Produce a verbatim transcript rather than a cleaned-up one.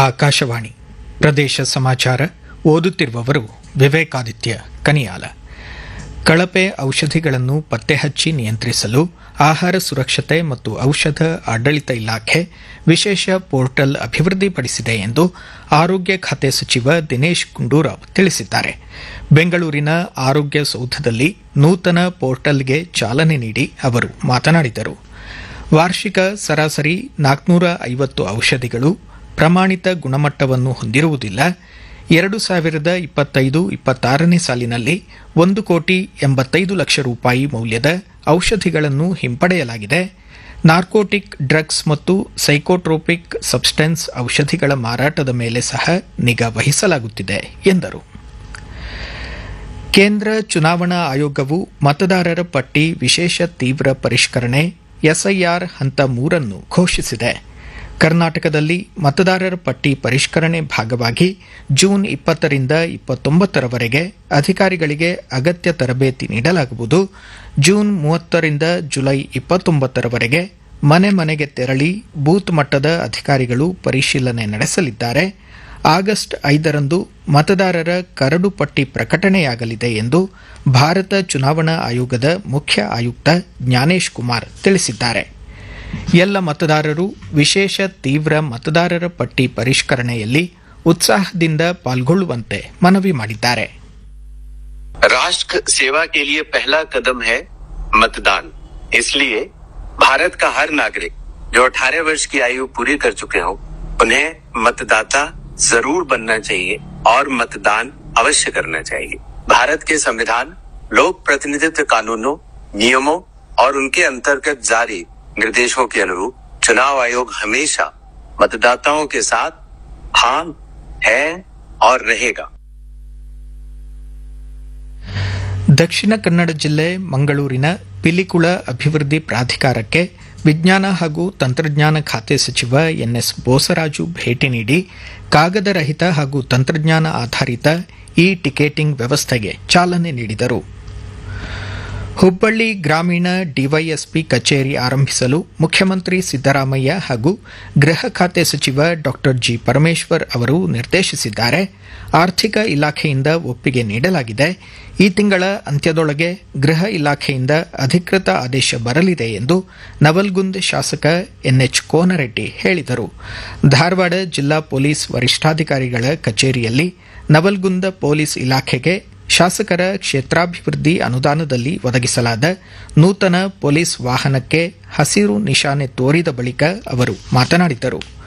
ಆಕಾಶವಾಣಿ ಪ್ರದೇಶ ಸಮಾಚಾರ ಓದುತ್ತಿರುವವರು ವಿವೇಕಾದಿತ್ಯ ಕನಿಯಾಲ. ಕಳಪೆ ಔಷಧಿಗಳನ್ನು ಪತ್ತೆಹಚ್ಚಿ ನಿಯಂತ್ರಿಸಲು ಆಹಾರ ಸುರಕ್ಷತೆ ಮತ್ತು ಔಷಧ ಆಡಳಿತ ಇಲಾಖೆ ವಿಶೇಷ ಪೋರ್ಟಲ್ ಅಭಿವೃದ್ಧಿಪಡಿಸಿದೆ ಎಂದು ಆರೋಗ್ಯ ಖಾತೆ ಸಚಿವ ದಿನೇಶ್ ಗುಂಡೂರಾವ್ ತಿಳಿಸಿದ್ದಾರೆ. ಬೆಂಗಳೂರಿನ ಆರೋಗ್ಯ ಸೌಧದಲ್ಲಿ ನೂತನ ಪೋರ್ಟಲ್ಗೆ ಚಾಲನೆ ನೀಡಿ ಅವರು ಮಾತನಾಡಿದರು. ವಾರ್ಷಿಕ ಸರಾಸರಿ ನಾಲ್ಕುನೂರ ಐವತ್ತು ಔಷಧಿಗಳು ಪ್ರಮಾಣಿತ ಗುಣಮಟ್ಟವನ್ನು ಹೊಂದಿರುವುದಿಲ್ಲ. ಎರಡು ಸಾವಿರದ ಇಪ್ಪತ್ತೈದು ಇಪ್ಪತ್ತಾರನೇ ಸಾಲಿನಲ್ಲಿ ಒಂದು ಕೋಟಿ ಎಂಬತ್ತೈದು ಲಕ್ಷ ರೂಪಾಯಿ ಮೌಲ್ಯದ ಔಷಧಿಗಳನ್ನು ಹಿಂಪಡೆಯಲಾಗಿದೆ. ನಾರ್ಕೋಟಿಕ್ ಡ್ರಗ್ಸ್ ಮತ್ತು ಸೈಕೋಟ್ರೋಪಿಕ್ ಸಬ್ಸ್ಟೆನ್ಸ್ ಔಷಧಿಗಳ ಮಾರಾಟದ ಮೇಲೆ ಸಹ ನಿಗಾ ವಹಿಸಲಾಗುತ್ತಿದೆ ಎಂದರು. ಕೇಂದ್ರ ಚುನಾವಣಾ ಆಯೋಗವು ಮತದಾರರ ಪಟ್ಟಿ ವಿಶೇಷ ತೀವ್ರ ಪರಿಷ್ಕರಣೆ ಎಸ್ಐಆರ್ ಹಂತ ಮೂರನ್ನು ಘೋಷಿಸಿದೆ. ಕರ್ನಾಟಕದಲ್ಲಿ ಮತದಾರರ ಪಟ್ಟಿ ಪರಿಷ್ಕರಣೆ ಭಾಗವಾಗಿ ಜೂನ್ ಇಪ್ಪತ್ತರಿಂದ ಇಪ್ಪತ್ತೊಂಬತ್ತರವರೆಗೆ ಅಧಿಕಾರಿಗಳಿಗೆ ಅಗತ್ಯ ತರಬೇತಿ ನೀಡಲಾಗುವುದು. ಜೂನ್ ಮೂವತ್ತರಿಂದ ಜುಲೈ ಇಪ್ಪತ್ತೊಂಬತ್ತರವರೆಗೆ ಮನೆ ಮನೆಗೆ ತೆರಳಿ ಬೂತ್ ಮಟ್ಟದ ಅಧಿಕಾರಿಗಳು ಪರಿಶೀಲನೆ ನಡೆಸಲಿದ್ದಾರೆ. ಆಗಸ್ಟ್ ಐದರಂದು ಮತದಾರರ ಕರಡು ಪಟ್ಟಿ ಪ್ರಕಟಣೆಯಾಗಲಿದೆ ಎಂದು ಭಾರತ ಚುನಾವಣಾ ಆಯೋಗದ ಮುಖ್ಯ ಆಯುಕ್ತ ಜ್ಞಾನೇಶ್ ಕುಮಾರ್ ತಿಳಿಸಿದ್ದಾರೆ. ಎಲ್ಲ ಮತದಾರರು ವಿಶೇಷ ತೀವ್ರ ಮತದಾರರ ಪಟ್ಟಿ ಪರಿಷ್ಕರಣೆಯಲ್ಲಿ उत्साहದಿಂದ ಪಾಲ್ಗೊಳ್ಳುವಂತೆ ಮನವಿ ಮಾಡಿದ್ದಾರೆ. राष्ट्र सेवा के लिए पहला कदम है मतदान. इसलिए भारत का हर नागरिक जो अठारह वर्ष की आयु पूरी कर चुके हो उन्हें मतदाता जरूर बनना चाहिए और मतदान अवश्य करना चाहिए. भारत के संविधान, लोक प्रतिनिधित्व कानूनों, नियमों और उनके अंतर्गत जारी निर्देशों के अनुरूप चुनाव आयोग हमेशा मतदाताओं के साथ हाँ है और रहेगा. ದಕ್ಷಿಣ ಕನ್ನಡ ಜಿಲ್ಲೆ ಮಂಗಳೂರಿನ ಪಿಲಿಕುಳ ಅಭಿವೃದ್ಧಿ ಪ್ರಾಧಿಕಾರಕ್ಕೆ ವಿಜ್ಞಾನ ಹಾಗೂ ತಂತ್ರಜ್ಞಾನ ಖಾತೆ ಸಚಿವ ಎನ್ಎಸ್ ಬೋಸರಾಜು ಭೇಟಿ ನೀಡಿ ಕಾಗದರಹಿತ ಹಾಗೂ ತಂತ್ರಜ್ಞಾನ ಆಧಾರಿತ ಇ ಟಿಕೆಟಿಂಗ್ ವ್ಯವಸ್ಥೆಗೆ ಚಾಲನೆ ನೀಡಿದರು. ಹುಬ್ಬಳ್ಳಿ ಗ್ರಾಮೀಣ ಡಿವೈಎಸ್ಪಿ ಕಚೇರಿ ಆರಂಭಿಸಲು ಮುಖ್ಯಮಂತ್ರಿ ಸಿದ್ದರಾಮಯ್ಯ ಹಾಗೂ ಗೃಹ ಖಾತೆ ಸಚಿವ ಡಾ ಜಿ ಪರಮೇಶ್ವರ್ ಅವರು ನಿರ್ದೇಶಿಸಿದ್ದಾರೆ. ಆರ್ಥಿಕ ಇಲಾಖೆಯಿಂದ ಒಪ್ಪಿಗೆ ನೀಡಲಾಗಿದೆ. ಈ ತಿಂಗಳ ಅಂತ್ಯದೊಳಗೆ ಗೃಹ ಇಲಾಖೆಯಿಂದ ಅಧಿಕೃತ ಆದೇಶ ಬರಲಿದೆ ಎಂದು ನವಲ್ಗುಂದ್ ಶಾಸಕ ಎನ್ಎಚ್ ಕೋನರೆಡ್ಡಿ ಹೇಳಿದರು. ಧಾರವಾಡ ಜಿಲ್ಲಾ ಪೊಲೀಸ್ ವರಿಷ್ಠಾಧಿಕಾರಿಗಳ ಕಚೇರಿಯಲ್ಲಿ ನವಲ್ಗುಂದ ಪೊಲೀಸ್ ಇಲಾಖೆಗೆ ಶಾಸಕರ ಕ್ಷೇತ್ರಾಭಿವೃದ್ಧಿ ಅನುದಾನದಲ್ಲಿ ಒದಗಿಸಲಾದ ನೂತನ ಪೊಲೀಸ್ ವಾಹನಕ್ಕೆ ಹಸಿರು ನಿಶಾನೆ ತೋರಿದ ಬಳಿಕ ಅವರು ಮಾತನಾಡಿದರು.